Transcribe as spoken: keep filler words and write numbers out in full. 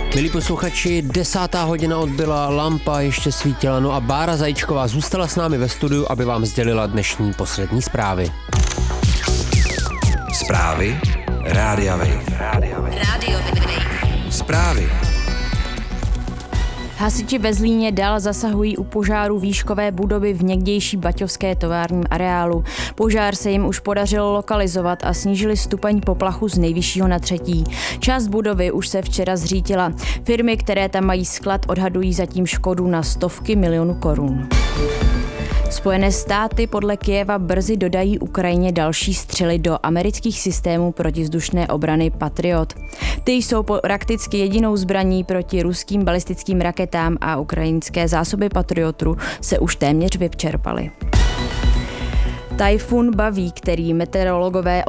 Milí posluchači, desátá hodina odbyla, lampa ještě svítila, no a Bára Zajíčková zůstala s námi ve studiu, aby vám sdělila dnešní poslední zprávy. Zprávy Rádia Wave. Rádio Wave. Zprávy. Hasiči ve Zlíně dál zasahují u požáru výškové budovy v někdejší baťovské továrním areálu. Požár se jim už podařilo lokalizovat a snížili stupeň poplachu z nejvyššího na třetí. Část budovy už se včera zřítila. Firmy, které tam mají sklad, odhadují zatím škodu na stovky milionů korun. Spojené státy podle Kyjeva brzy dodají Ukrajině další střely do amerických systémů protivzdušné obrany Patriot. Ty jsou prakticky jedinou zbraní proti ruským balistickým raketám a ukrajinské zásoby Patriotu se už téměř vyčerpaly. Tajfun Baví, který meteorologové